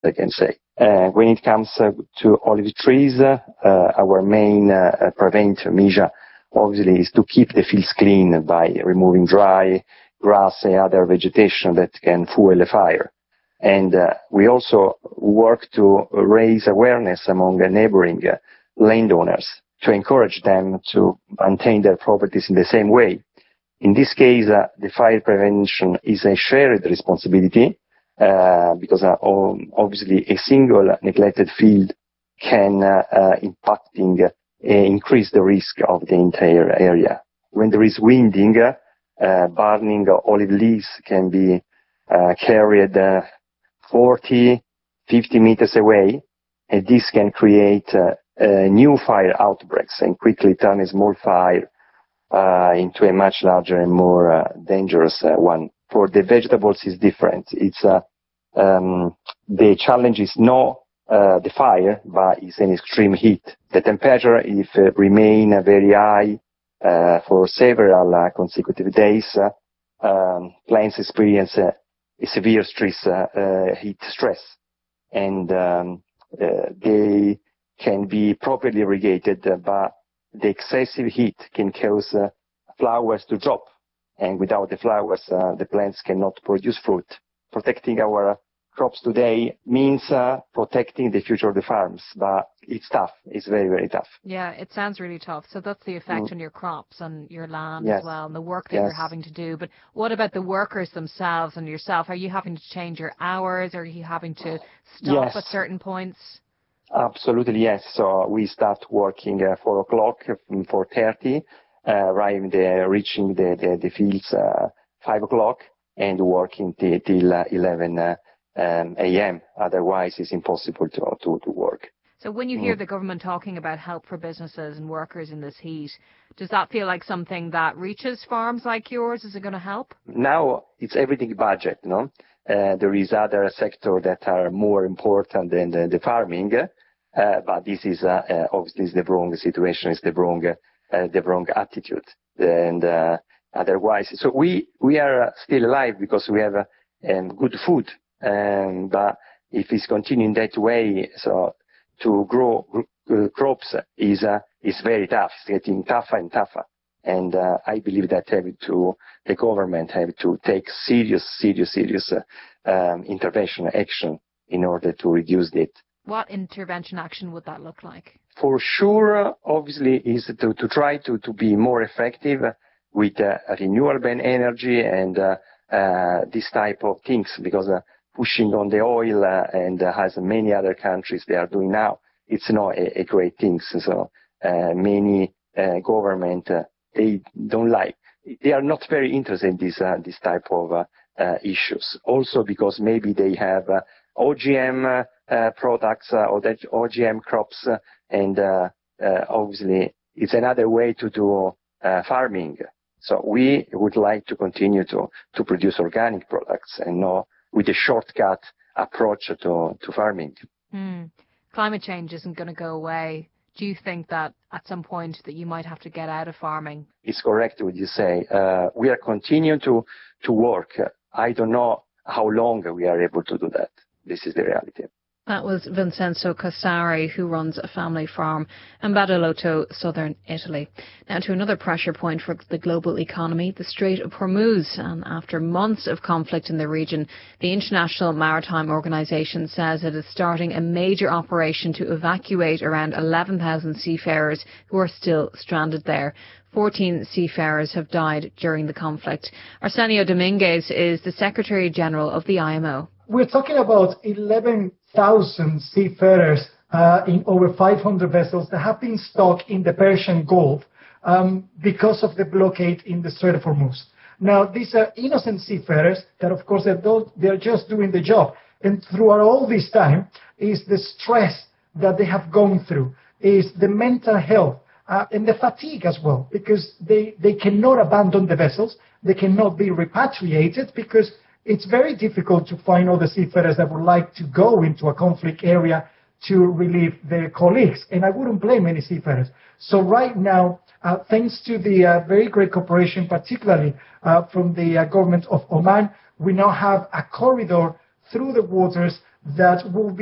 I can say. When it comes to olive trees, our main preventive measure obviously is to keep the fields clean by removing dry grass and other vegetation that can fuel a fire. And we also work to raise awareness among the neighboring landowners to encourage them to maintain their properties in the same way. In this case, the fire prevention is a shared responsibility because obviously a single neglected field can increase the risk of the entire area. When there is winding, burning olive leaves can be carried 40, 50 meters away, and this can create new fire outbreaks and quickly turn a small fire into a much larger and more dangerous one. For the vegetables, it's different. It's the challenge is not the fire, but it's an extreme heat. The temperature, if remain very high for several consecutive days, plants experience a severe heat stress, and they can be properly irrigated, but the excessive heat can cause flowers to drop, and without the flowers, the plants cannot produce fruit. Protecting our crops today means protecting the future of the farms, but it's tough. It's very, very tough. Yeah, it sounds really tough. So that's the effect on your crops and your land yes. as well, and the work that you're having to do. But what about the workers themselves and yourself? Are you having to change your hours? Are you having to stop at certain points? Absolutely, yes. So we start working 4 o'clock, 4:30, reaching the fields 5 o'clock, and working till 11 a.m. Otherwise, it's impossible to work. So when you hear the government talking about help for businesses and workers in this heat, does that feel like something that reaches farms like yours? Is it going to help? Now, it's everything budget, no? There is other sectors that are more important than the farming, but this is obviously the wrong situation, it's the wrong attitude. And otherwise, so we are still alive because we have good food, but if it's continuing that way, so to grow crops is very tough. It's getting tougher and tougher. And I believe that the government have to take serious intervention action in order to reduce it. What intervention action would that look like? For sure, obviously, is to try to be more effective with renewable energy and this type of things, because pushing on the oil and as many other countries they are doing now, it's not a great thing. So many government they don't like. They are not very interested in this type of issues. Also because maybe they have OGM products or that OGM crops, and obviously it's another way to do farming. So we would like to continue to produce organic products and not with a shortcut approach to farming. Climate change isn't going to go away. Do you think that at some point that you might have to get out of farming? It's correct what you say. We are continuing to work. I don't know how long we are able to do that. This is the reality. That was Vincenzo Castari, who runs a family farm in Badalotto, southern Italy. Now to another pressure point for the global economy, the Strait of Hormuz. And after months of conflict in the region, the International Maritime Organization says it is starting a major operation to evacuate around 11,000 seafarers who are still stranded there. 14 seafarers have died during the conflict. Arsenio Dominguez is the Secretary General of the IMO. We're talking about 11,000 seafarers in over 500 vessels that have been stuck in the Persian Gulf because of the blockade in the Strait of Hormuz. Now, these are innocent seafarers that, of course, they're just doing the job. And throughout all this time is the stress that they have gone through, is the mental health, and the fatigue as well, because they cannot abandon the vessels. They cannot be repatriated because it's very difficult to find all the seafarers that would like to go into a conflict area to relieve their colleagues. And I wouldn't blame any seafarers. So right now, thanks to the very great cooperation, particularly from the government of Oman, we now have a corridor through the waters that will